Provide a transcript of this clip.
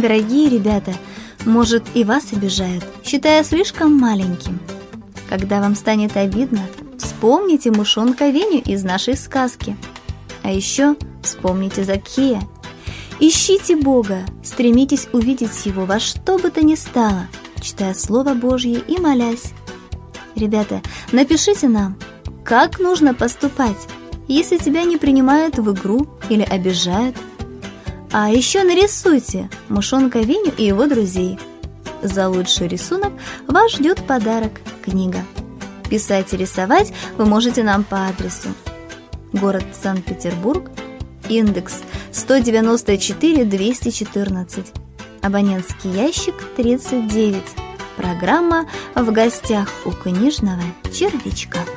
Дорогие ребята, может, и вас обижают, считая слишком маленьким. Когда вам станет обидно, вспомните мышонка Веню из нашей сказки. А еще вспомните Закхея. Ищите Бога, стремитесь увидеть Его во что бы то ни стало, читая Слово Божье и молясь. Ребята, напишите нам, как нужно поступать, если тебя не принимают в игру или обижают. А еще нарисуйте мышонка Веню и его друзей. За лучший рисунок вас ждет подарок – книга. Писать и рисовать вы можете нам по адресу: город Санкт-Петербург, индекс 194-214, абонентский ящик 39. Программа «В гостях у книжного червячка».